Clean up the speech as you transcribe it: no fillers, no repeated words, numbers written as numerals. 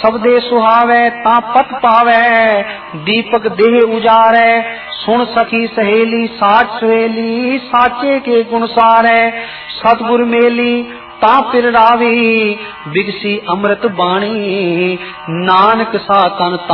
सबदे सुहावै ता पत पावै, दीपक देह उजारै, सुन सखी सहेली साच सहेली, साचे के गुण सारै, सतगुर मेली ता फिर रावी, बिगसी अमृत बाणी, नानक सा तन